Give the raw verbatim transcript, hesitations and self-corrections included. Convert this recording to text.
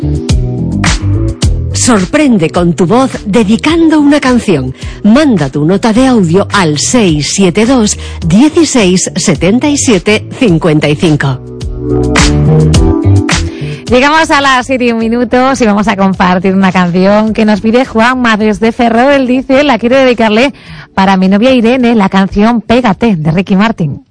Sorprende con tu voz dedicando una canción. Manda tu nota de audio al seis siete dos, dieciséis, setenta y siete, cincuenta y cinco. Llegamos a las siete y un minutos y vamos a compartir una canción que nos pide Juanma desde Ferrol. Él dice, la quiero dedicarle para mi novia Irene, la canción Pégate, de Ricky Martin.